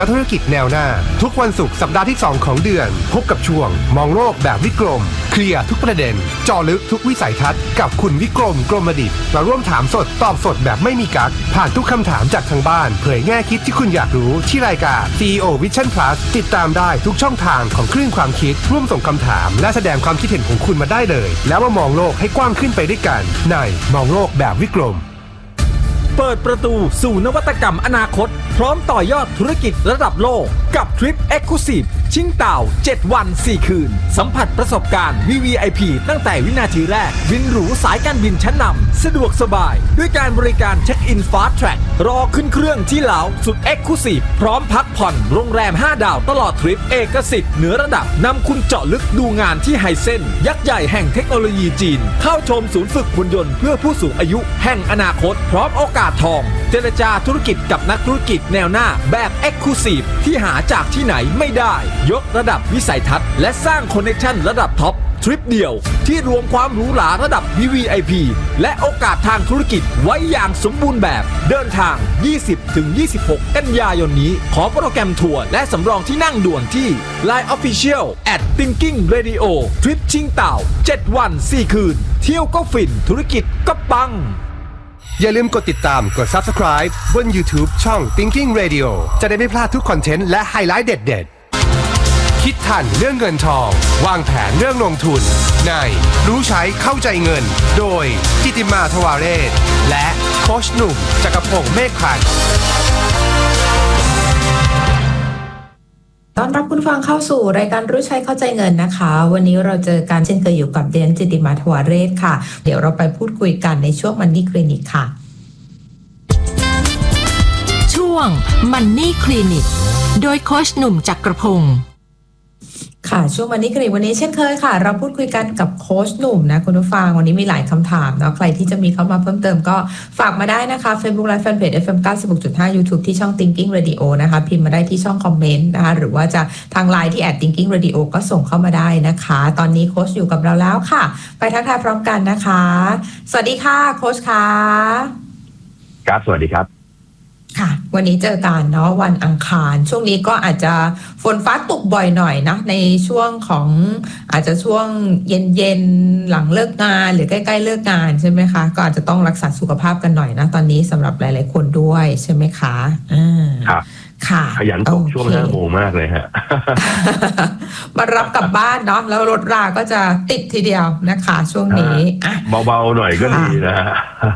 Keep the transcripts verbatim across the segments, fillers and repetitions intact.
ธุรกิจแนวหน้าทุกวันศุกร์สัปดาห์ที่สองของเดือนพบกับช่วงมองโลกแบบวิกรมเคลียร์ทุกประเด็นเจาะลึกทุกวิสัยทัศน์กับคุณวิกรมกรมดิษฐ์มาร่วมถามสดตอบสดแบบไม่มีกั๊กผ่านทุกคำถามจากทางบ้านเผยแง่คิดที่คุณอยากรู้ที่รายการ ซี อี โอ Vision Plus ติดตามได้ทุกช่องทางของคลื่นความคิดร่วมส่งคำถามและแสดงความคิดเห็นของคุณมาได้เลยแล้วมามองโลกให้กว้างขึ้นไปด้วยกันในมองโลกแบบวิกรมเปิดประตูสู่นวัตกรรมอนาคตพร้อมต่อยอดธุรกิจระดับโลกกับทริป Exclusive ชิงเต่าเจ็ดวันสี่คืนสัมผัสประสบการณ์ วี วี ไอ พี ตั้งแต่วินาทีแรกบินหรูสายการบินชั้นนำสะดวกสบายด้วยการบริการเช็คอิน Fast Track รอขึ้นเครื่องที่เหลาสุด Exclusive พร้อมพักผ่อนโรงแรมห้าดาวตลอดทริปเอกสิทธิ์เหนือระดับนำคุณเจาะลึกดูงานที่ไฮเซ็นยักษ์ใหญ่แห่งเทคโนโลยีจีนเข้าชมศูนย์ฝึกหุ่นยนต์เพื่อผู้สูงอายุแห่งอนาคตพร้อมโอกาสทองเจรจาธุรกิจกับนักธุรกิจแนวหน้าแบบ Exclusive ที่หาจากที่ไหนไม่ได้ยกระดับวิสัยทัศน์และสร้างคอนเนคชั่นระดับท็อปทริปเดียวที่รวมความหรูหราระดับ วี วี ไอ พี และโอกาสทางธุรกิจไว้อย่างสมบูรณ์แบบเดินทาง ยี่สิบถึงยี่สิบหก กันยายนนี้ขอโปรแกรมทัวร์และสำรองที่นั่งด่วนที่ ไลน์ Official แอท Thinking Radio ทริปชิงเต่าเจ็ดวันสี่คืนเที่ยวก็ฟินธุรกิจก็ปังอย่าลืมกดติดตามกด Subscribe บน YouTube ช่อง Thinking Radio จะได้ไม่พลาดทุกคอนเทนต์และไฮไลท์เด็ดๆคิดทันเรื่องเงินทองวางแผนเรื่องลงทุนในรู้ใช้เข้าใจเงินโดยจิติมาทวาเรศและโค้ชหนุ่มจักรพงษ์เมฆพันธ์ต้อนรับคุณฟังเข้าสู่รายการรู้ใช้เข้าใจเงินนะคะวันนี้เราเจอกันเช่นเคยอยู่กับเดนจิติมาทวาเรศค่ะเดี๋ยวเราไปพูดคุยกันในช่วง Money Clinic ค่ะช่วง Money Clinic โดยโค้ชหนุ่มจักรพงษ์ค่ะช่วงวันนี้คลิปวันนี้เช่นเคยค่ะเราพูดคุยกันกับโค้ชหนุ่มนะคุณผู้ฟังวันนี้มีหลายคำถามเนาะใครที่จะมีเข้ามาเพิ่มเติมก็ฝากมาได้นะคะ Facebook Live Fanpage เอฟ เอ็ม เก้าสิบหกจุดห้า YouTube ที่ช่อง Thinking Radio นะคะพิมพ์มาได้ที่ช่องคอมเมนต์นะคะหรือว่าจะทาง ไลน์ ที่ แอท Thinking Radio ก็ส่งเข้ามาได้นะคะตอนนี้โค้ชอยู่กับเราแล้วค่ะไปทักทายพร้อมกันนะคะสวัสดีค่ะโค้ชค่ะครับสวัสดีครับค่ะวันนี้เจอกันเนาะวันอังคารช่วงนี้ก็อาจจะฝนฟ้าตกบ่อยหน่อยนะในช่วงของอาจจะช่วงเย็นๆหลังเลิกงานหรือใกล้ๆเลิกงานใช่ไหมคะก็อาจจะต้องรักษาสุขภาพกันหน่อยนะตอนนี้สำหรับหลายๆคนด้วยใช่ไหมคะอ่าครับค่ะขยันตกช่วงห้าโมงมากเลยฮะมารับกลับบ้านเนาะแล้วรถราก็จะติดทีเดียวนะคะช่วงนี้เบาๆหน่อยก็ดีนะฮะ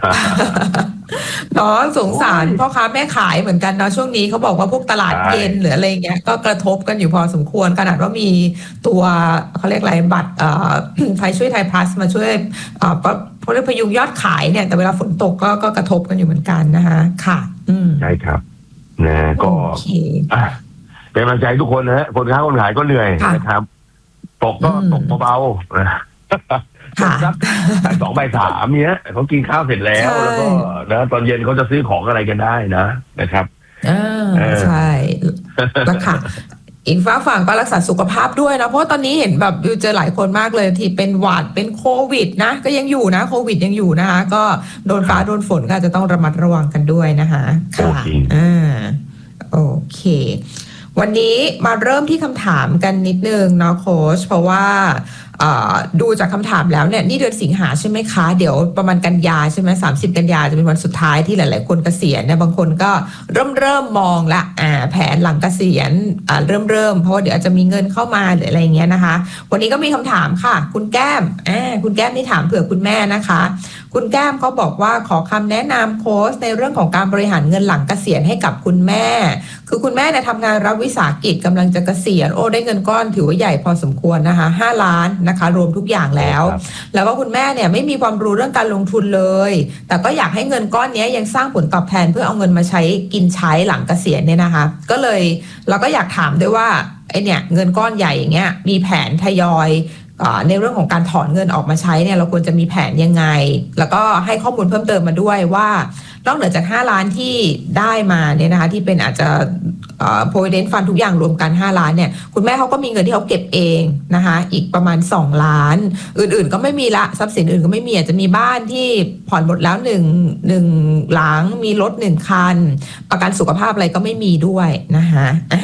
น้องสงสารพ่อค้าแม่ขายเหมือนกันเนาะช่วงนี้เขาบอกว่าพวกตลาดเย็นหรืออะไรเงี้ยก็กระทบกันอยู่พอสมควรขนาดว่ามีตัวเขาเรียกอะไรบัตรไทยช่วยไทยพลัสมาช่วยเพราะเรื่องพยุงยอดขายเนี่ยแต่เวลาฝนตกก็ก็กระทบกันอยู่เหมือนกันนะคะค่ะใช่ครับนะก็เป็นกำลังใจทุกคนนะฮะคนค้าคนขายก็เหนื่อยนะครับตกก็ตกเบาๆนะสักสองใบสามเนี้ยเขากินข้าวเสร็จแล้วแล้วก็นะตอนเย็นเขาจะซื้อของอะไรกันได้นะนะครับอ่าใช่แล้วค่ะอีกฝั่งฝั่งก็รักษาสุขภาพด้วยนะเพราะตอนนี้เห็นแบบเจอหลายคนมากเลยที่เป็นหวัดเป็นโควิดนะก็ยังอยู่นะโควิดยังอยู่นะคะก็โดนฟ้าโดนฝนก็จะต้องระมัดระวังกันด้วยนะคะค่ะอ่าโอเควันนี้มาเริ่มที่คำถามกันนิดนึงเนาะโค้ชเพราะว่าดูจากคำถามแล้วเนี่ยนี่เดือนสิงหาใช่ไหมคะเดี๋ยวประมาณกันยาใช่ไหมสามสิบกันยาจะเป็นวันสุดท้ายที่หลายๆคนเกษียณเนี่ยบางคนก็เริ่มเริ่มมองละอ่าแผนหลังเกษียณอ่าเริ่มเริ่มเพราะว่าเดี๋ยวอาจจะมีเงินเข้ามาหรืออะไรเงี้ยนะคะวันนี้ก็มีคำถามค่ะคุณแก้มอ่าคุณแก้มนี่ถามเผื่อคุณแม่นะคะคุณแก้มเขาบอกว่าขอคำแนะนำโค้ชในเรื่องของการบริหารเงินหลังเกษียณให้กับคุณแม่คือคุณแม่เนี่ยทำงานรัฐวิสาหกิจกำลังจะเกษียณโอ้ได้เงินก้อนถือว่าใหญ่พอสมควรนะคะห้าล้านนะคะรวมทุกอย่างแล้วแล้วก็คุณแม่เนี่ยไม่มีความรู้เรื่องการลงทุนเลยแต่ก็อยากให้เงินก้อนนี้ยังสร้างผลตอบแทนเพื่อเอาเงินมาใช้กินใช้หลังเกษียณเนี่ยนะคะก็เลยเราก็อยากถามด้วยว่าไอเนี่ยเงินก้อนใหญ่อย่างเงี้ยมีแผนทยอยในเรื่องของการถอนเงินออกมาใช้เนี่ยเราควรจะมีแผนยังไงแล้วก็ให้ข้อมูลเพิ่มเติมมาด้วยว่านอกเหนือจากห้าล้านที่ได้มาเนี่ยนะคะที่เป็นอาจจะprovident fund ทุกอย่างรวมกันห้าล้านเนี่ยคุณแม่เขาก็มีเงินที่เขาเก็บเองนะคะอีกประมาณสองล้านอื่นๆก็ไม่มีละทรัพย์สินอื่นก็ไม่มีอาจจะมีบ้านที่ผ่อนหมดแล้วหนึ่งหนึ่งหลังมีรถหนึ่งคันประกันสุขภาพอะไรก็ไม่มีด้วยนะคะ